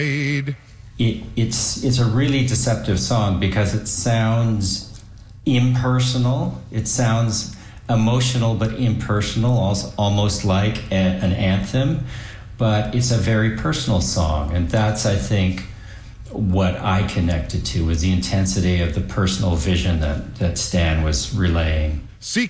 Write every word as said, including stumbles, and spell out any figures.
It, it's it's a really deceptive song because it sounds impersonal. It sounds emotional but impersonal, also almost like a, an anthem. But it's a very personal song, and that's, I think, what I connected to was the intensity of the personal vision that, that Stan was relaying. Seek